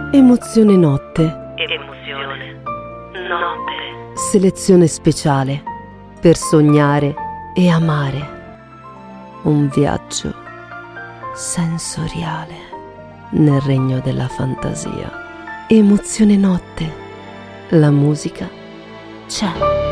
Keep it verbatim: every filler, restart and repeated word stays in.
Emozione notte. Emozione notte. Selezione speciale per sognare e amare. Un viaggio sensoriale nel regno della fantasia. Emozione notte. La musica c'è.